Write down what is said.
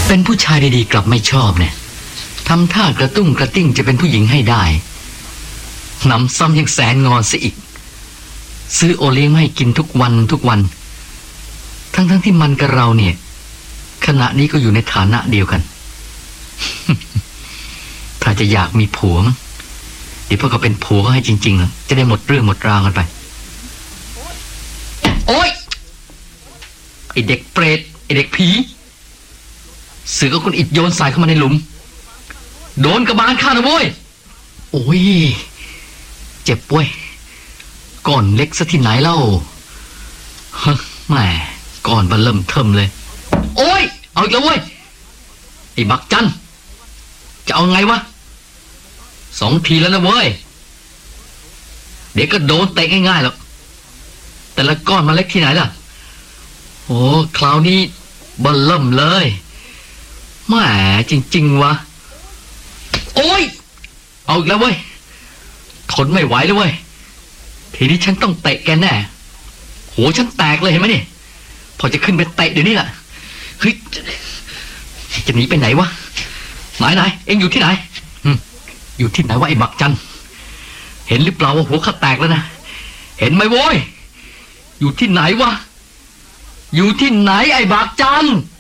เป็นผู้ชายดีๆกลับไม่ชอบเนี่ยทำท่ากระตุ้งกระติ้งจะเป็นผู้หญิงให้ได้หนำซ้ำยังแสนงอนซะอีกซื้อโอเลี้ยงมาให้กินทุกวันทั้งที่มันกับเราเนี่ยขณะนี้ก็อยู่ในฐานะเดียวกัน ถ้าจะอยากมีผัวมั้งเดี๋ยวพวกเขาเป็นผัวก็ให้จริงๆนะจะได้หมดเรื่องหมดราวกันไปโอ๊ยไอเด็กเปรตไอเด็กผีเสือก็คนอิดโยนใส่เข้ามาในหลุมโดนกระบาลข้านะเว้ยโอ้ยเจ็บเว้ยก้อนเล็กซะที่ไหนเล่าแหมก้อนมันเริ่มเทิมเลยโอ้ยเอาอีกแล้วเว้ยไอ้บักจันจะเอาไงวะ2 ทีแล้วนะเว้ยเดี๋ยวก็โดนเตะง่ายๆหรอกแต่ละก้อนมันเล็กที่ไหนล่ะโอ้คราวนี้เบิ่มเลยแหมจริงๆวะโอ้ยเอาอีกแล้วเว้ยทนไม่ไหวแล้วเว้ยทีนี้ฉันต้องเตะแกแน่หัวฉันแตกเลยเห็นไหมนี่พอจะขึ้นไปเตะเดี๋ยวนี้แหละเฮ้ยจะหนีไปไหนวะไหนเอ็งอยู่ที่ไหนอยู่ที่ไหนวะไอ้บักจันเห็นหรือเปล่าว่าหัวข้าแตกแล้วนะเห็นไหมโว้ยอยู่ที่ไหนวะอยู่ที่ไหนไอ้บักจัน